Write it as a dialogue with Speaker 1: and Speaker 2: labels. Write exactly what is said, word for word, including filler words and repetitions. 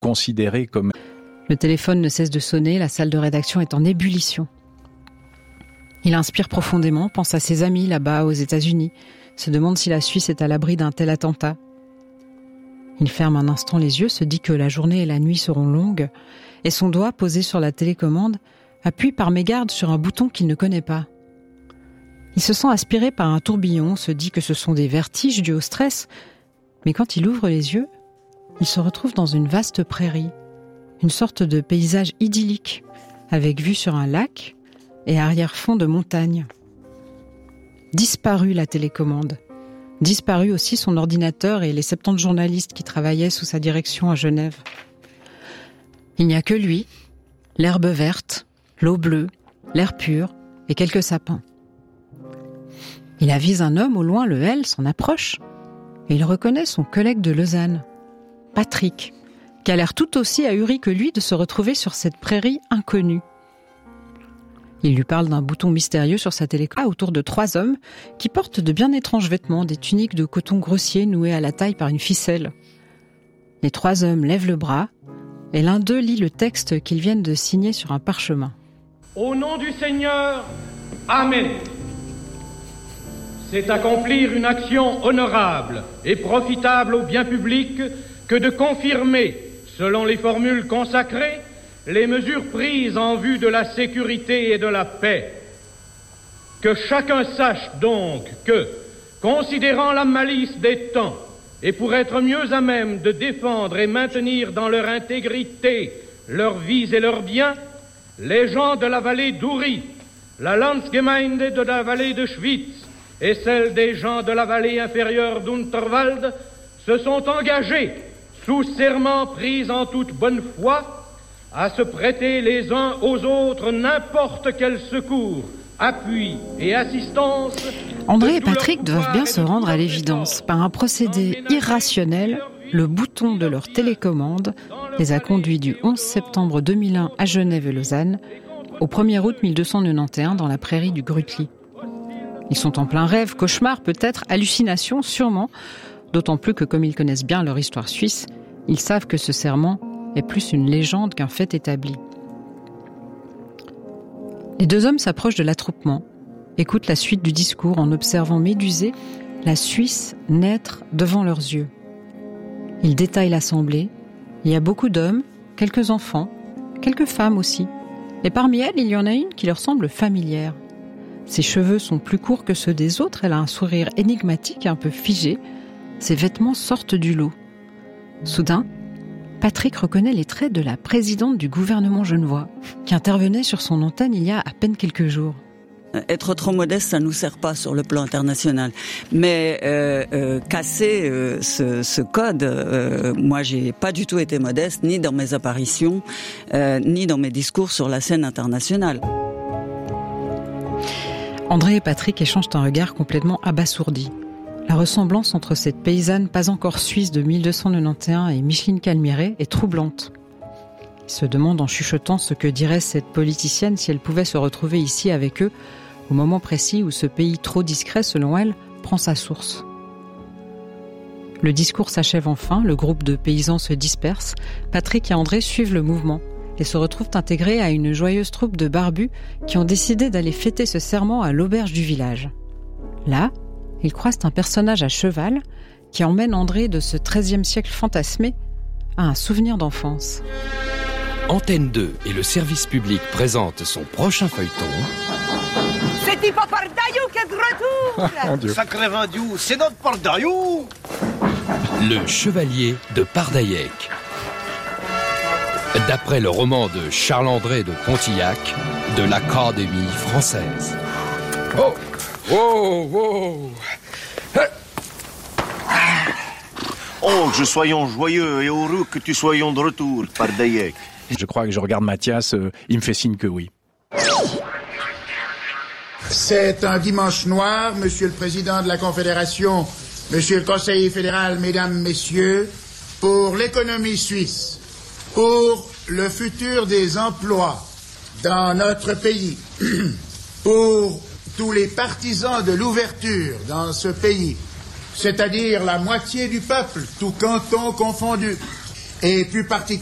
Speaker 1: considéré comme...
Speaker 2: Le téléphone ne cesse de sonner, la salle de rédaction est en ébullition. Il inspire profondément, pense à ses amis là-bas aux États-Unis, se demande si la Suisse est à l'abri d'un tel attentat. Il ferme un instant les yeux, se dit que la journée et la nuit seront longues, et son doigt posé sur la télécommande appuie par mégarde sur un bouton qu'il ne connaît pas. Il se sent aspiré par un tourbillon, se dit que ce sont des vertiges dus au stress, mais quand il ouvre les yeux, il se retrouve dans une vaste prairie, une sorte de paysage idyllique, avec vue sur un lac et arrière-fond de montagne. Disparue la télécommande, disparu aussi son ordinateur et les soixante-dix journalistes qui travaillaient sous sa direction à Genève. Il n'y a que lui, l'herbe verte, l'eau bleue, l'air pur et quelques sapins. Il avise un homme au loin, le L s'en approche et il reconnaît son collègue de Lausanne, Patrick, qui a l'air tout aussi ahuri que lui de se retrouver sur cette prairie inconnue. Il lui parle d'un bouton mystérieux sur sa télécommande autour de trois hommes qui portent de bien étranges vêtements, des tuniques de coton grossier nouées à la taille par une ficelle. Les trois hommes lèvent le bras et l'un d'eux lit le texte qu'ils viennent de signer sur un parchemin.
Speaker 3: Au nom du Seigneur, Amen. C'est accomplir une action honorable et profitable au bien public que de confirmer, selon les formules consacrées, les mesures prises en vue de la sécurité et de la paix. Que chacun sache donc que, considérant la malice des temps, et pour être mieux à même de défendre et maintenir dans leur intégrité leurs vies et leurs biens, les gens de la vallée d'Uri, la Landsgemeinde de la vallée de Schwyz et celle des gens de la vallée inférieure d'Unterwald se sont engagés, sous serment pris en toute bonne foi, à se prêter les uns aux autres n'importe quel secours, appui et assistance.
Speaker 2: André et Patrick doivent bien se rendre à l'évidence. Par un procédé irrationnel, le bouton de leur télécommande les a conduits du onze septembre deux mille un à Genève et Lausanne au premier août mille deux cent quatre-vingt-onze dans la prairie du Grütli. Ils sont en plein rêve, cauchemar peut-être, hallucination sûrement, d'autant plus que comme ils connaissent bien leur histoire suisse, ils savent que ce serment est plus une légende qu'un fait établi. Les deux hommes s'approchent de l'attroupement, écoutent la suite du discours en observant médusés la Suisse naître devant leurs yeux. Ils détaillent l'assemblée. Il y a beaucoup d'hommes, quelques enfants, quelques femmes aussi. Et parmi elles, il y en a une qui leur semble familière. Ses cheveux sont plus courts que ceux des autres, elle a un sourire énigmatique et un peu figé. Ses vêtements sortent du lot. Soudain, Patrick reconnaît les traits de la présidente du gouvernement genevois, qui intervenait sur son antenne il y a à peine quelques jours.
Speaker 4: Être trop modeste, ça nous sert pas sur le plan international. Mais euh, euh, casser euh, ce, ce code, euh, moi j'ai pas du tout été modeste, ni dans mes apparitions, euh, ni dans mes discours sur la scène internationale.
Speaker 2: André et Patrick échangent un regard complètement abasourdi. La ressemblance entre cette paysanne pas encore suisse de mille deux cent quatre-vingt-onze et Micheline Calmiret est troublante. Ils se demandent en chuchotant ce que dirait cette politicienne si elle pouvait se retrouver ici avec eux au moment précis où ce pays trop discret, selon elle, prend sa source. Le discours s'achève enfin, le groupe de paysans se disperse, Patrick et André suivent le mouvement et se retrouvent intégrés à une joyeuse troupe de barbus qui ont décidé d'aller fêter ce serment à l'auberge du village. Là, ils croisent un personnage à cheval qui emmène André de ce treizième siècle fantasmé à un souvenir d'enfance.
Speaker 5: Antenne deux et le service public présentent son prochain feuilleton.
Speaker 6: C'est Tipo Pardaillou qui est de retour.
Speaker 1: Mon Dieu.
Speaker 7: Sacré Vindiou, c'est notre Pardaillou.
Speaker 5: Le chevalier de Pardaillec. D'après le roman de Charles-André de Pontillac de l'Académie française.
Speaker 8: Oh, oh, oh.
Speaker 7: Oh, que je soyons joyeux et heureux que tu soyons de retour, Pardaillec.
Speaker 1: Je crois que je regarde Mathias, euh, il me fait signe que oui.
Speaker 9: C'est un dimanche noir, Monsieur le Président de la Confédération, Monsieur le Conseiller fédéral, Mesdames, Messieurs, pour l'économie suisse, pour le futur des emplois dans notre pays, pour tous les partisans de l'ouverture dans ce pays, c'est-à-dire la moitié du peuple, tout canton confondu, et plus particulièrement